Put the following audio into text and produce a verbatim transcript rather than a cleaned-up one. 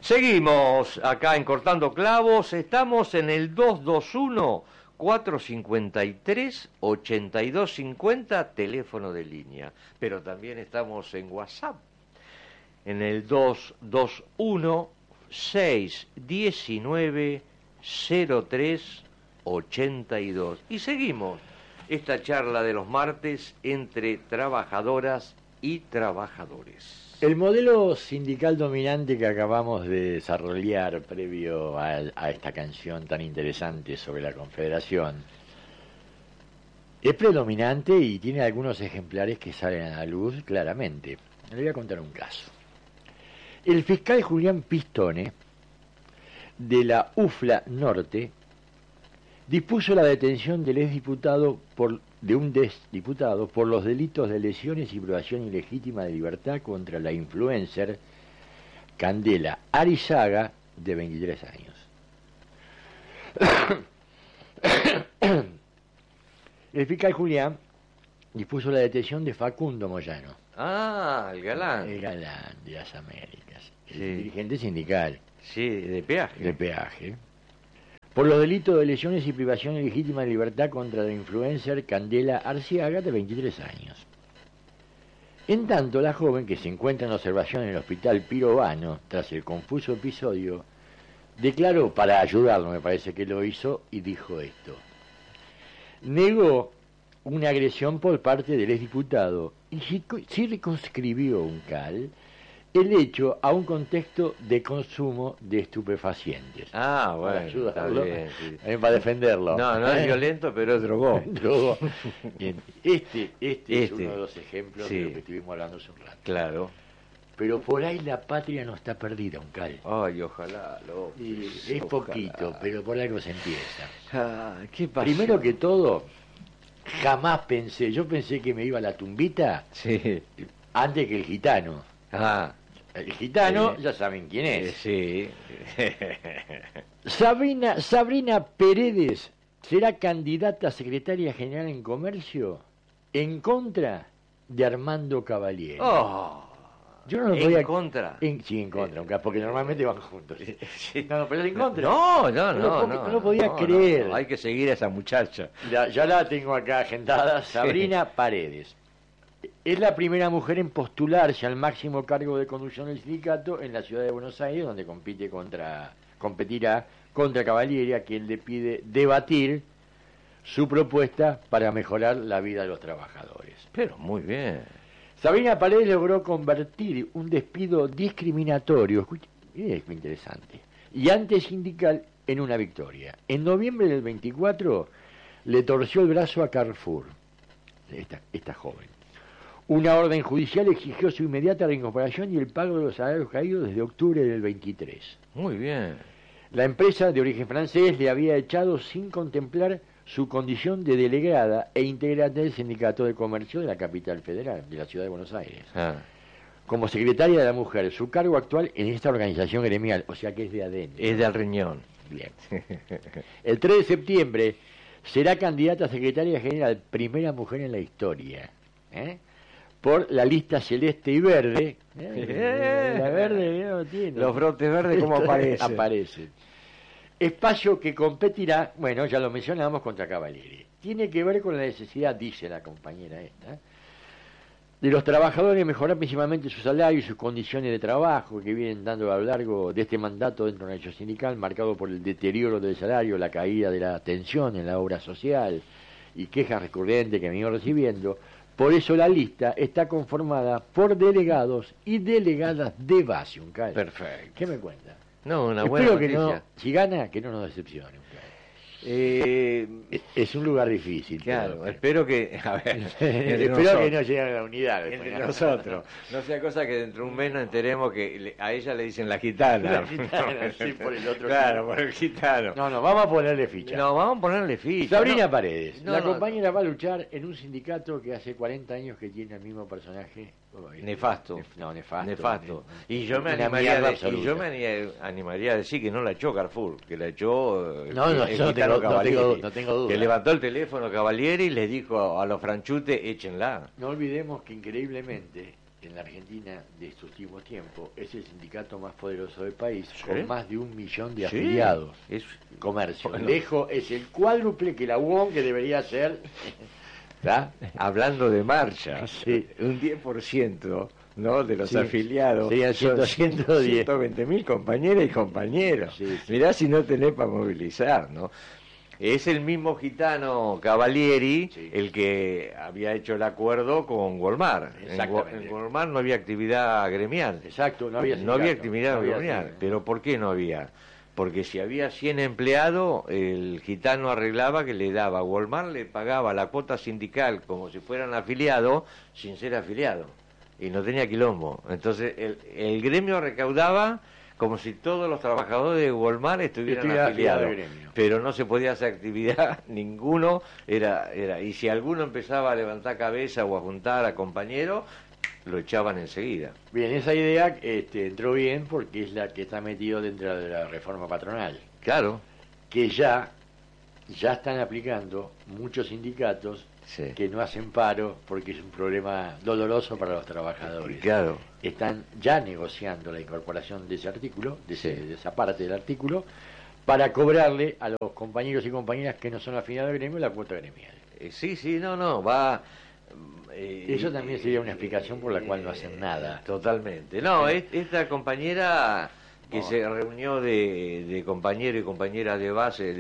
Seguimos acá en Cortando Clavos, estamos en el dos dos uno, cuatro cinco tres, ocho dos cinco cero, teléfono de línea, pero también estamos en WhatsApp, en el dos dos uno, seis uno nueve, cero tres ochenta y dos. Y seguimos esta charla de los martes entre trabajadoras y trabajadores. El modelo sindical dominante que acabamos de desarrollar previo a, a esta canción tan interesante sobre la Confederación es predominante y tiene algunos ejemplares que salen a la luz claramente. Le voy a contar un caso. El fiscal Julián Pistone, de la U F L A Norte, dispuso la detención del exdiputado por de un exdiputado por los delitos de lesiones y privación ilegítima de libertad contra la influencer Candela Arizaga, de veintitrés años. El fiscal Julián dispuso la detención de Facundo Moyano. Ah, el galán. El galán de las Américas. El Sí. dirigente sindical. Sí, de peaje. De peaje. Por los delitos de lesiones y privación ilegítima de libertad contra la influencer Candela Arciaga, de veintitrés años. En tanto, la joven, que se encuentra en observación en el hospital Pirovano, tras el confuso episodio, declaró, para ayudarlo, me parece que lo hizo, y dijo esto. Negó una agresión por parte del exdiputado y sí circunscribió un cal el hecho a un contexto de consumo de estupefacientes. Ah, bueno, para ayudarlo, está bien, sí. eh, para defenderlo. No, no es violento, pero es drogó. Drogó. Bien. Este, este, es Este. uno de los ejemplos Sí. de lo que estuvimos hablando hace un rato. Claro. Pero por ahí la patria no está perdida, un cal. Ay, ojalá, López, Y es ojalá. poquito, pero por algo se empieza. Ah, ¿qué pasa? Primero que todo, jamás pensé, yo pensé que me iba a la tumbita Sí. antes que el gitano. Ah, El gitano, Sí. ya saben quién eh, es. sí. Sabrina, Sabrina Paredes será candidata a secretaria general en Comercio en contra de Armando Cavalieri. Oh, Yo no lo ¿en podía... contra? En, sí, en contra, aunque- porque normalmente van juntos. Sí. No, no, pero es en contra. No, no, No no. lo po- no, no lo podía no, creer. no. Hay que seguir a esa muchacha. Ya, ya la tengo acá agendada, Sabrina Paredes. Es la primera mujer en postularse al máximo cargo de conducción del sindicato en la ciudad de Buenos Aires, donde compite contra, competirá contra Cavalieri, a quien le pide debatir su propuesta para mejorar la vida de los trabajadores. Pero muy bien. Sabrina Paredes logró convertir un despido discriminatorio, escuche, es muy interesante, y antisindical en una victoria. En noviembre del veinticuatro le torció el brazo a Carrefour, esta, esta joven. Una orden judicial exigió su inmediata reincorporación y el pago de los salarios caídos desde octubre del veintitrés. Muy bien. La empresa de origen francés le había echado sin contemplar su condición de delegada e integrante del Sindicato de Comercio de la capital federal, de la ciudad de Buenos Aires. Ah. Como secretaria de la mujer, su cargo actual en esta organización gremial, o sea que es de adentro. Es del riñón. Bien. El tres de septiembre será candidata a secretaria general, primera mujer en la historia, ¿eh? Por la lista celeste y verde. ¿eh? La verde no tiene. Los brotes verdes, ¿cómo aparecen? Aparecen. Espacio que competirá, bueno, ya lo mencionamos, contra Cavalieri. Tiene que ver con la necesidad, dice la compañera esta, de los trabajadores mejorar principalmente su salario y sus condiciones de trabajo que vienen dando a lo largo de este mandato dentro del hecho sindical, marcado por el deterioro del salario, la caída de la atención en la obra social y quejas recurrentes que venimos recibiendo. Por eso la lista está conformada por delegados y delegadas de base, un cal. Perfecto. ¿Qué me cuenta? No, una buena Espero que noticia. no, si gana, que no nos decepcione, un cal. Eh, Es- Es un lugar difícil. claro, pero- espero que... A ver, entre Espero nosotros. que no llegue a la unidad. Entre después, ¿no? nosotros. No sea cosa que dentro de un mes nos enteremos que le- a ella le dicen la gitana. La gitana, sí, por el otro Claro, tipo. por el gitano. No, no, vamos a ponerle ficha. No, vamos a ponerle ficha. Sabrina no. Paredes, No, la no. compañera va a luchar en un sindicato que hace cuarenta años que tiene el mismo personaje. Nefasto. Nef- no, nefasto. Nefasto. Y yo me Una animaría, mierda a de- y absoluta. yo me ani- animaría a decir que no la echó Carrefour, que la echó eh, No, no, el yo no gitano tengo- no Cavalieri. tengo- no tengo duda. Que levantó el teléfono Cavalieri y le dijo a los franchutes, échenla. No olvidemos que increíblemente en la Argentina de estos últimos tiempos es el sindicato más poderoso del país, ¿Sí? con más de un millón de Sí, afiliados. es Comercio. bueno. Lejos es el cuádruple que la U O M, que debería ser. ¿Está? Hablando de marcha, Sí. un diez por ciento, ¿no?, de los Sí. afiliados Sí, son ciento diez. ciento veinte mil compañeras y compañeros. Sí, sí. Mirá si no tenés para movilizar, ¿no? Es el mismo gitano Cavalieri, Sí. el que había hecho el acuerdo con Walmart. En, Wa- Exactamente. en Walmart no había actividad gremial. Exacto, no había No había sindicato, actividad no había gremial. sindicato. ¿Pero por qué no había? Porque si había cien empleados, el gitano arreglaba que le daba, Walmart le pagaba la cuota sindical como si fueran afiliados, sin ser afiliado. Y no tenía quilombo. Entonces el, el gremio recaudaba como si todos los trabajadores de Walmart estuvieran Estuviera afiliado afiliados. al gremio. Pero no se podía hacer actividad, ninguno era, era. Y si alguno empezaba a levantar cabeza o a juntar a compañeros, lo echaban enseguida. Bien, esa idea este, entró bien porque es la que está metido dentro de la reforma patronal, Claro. que ya, ya están aplicando muchos sindicatos Sí. que no hacen paro porque es un problema doloroso para los trabajadores. Claro. Están ya negociando la incorporación de ese artículo, de, ese- Sí. de esa parte del artículo, para cobrarle a los compañeros y compañeras que no son afiliados al gremio la cuota gremial. Eh, sí, sí, no, no, va... eh, Eso también sería una eh, explicación por la cual no hacen nada. Totalmente. No, es- esta compañera que No. se reunió de, de compañeros y compañeras de base,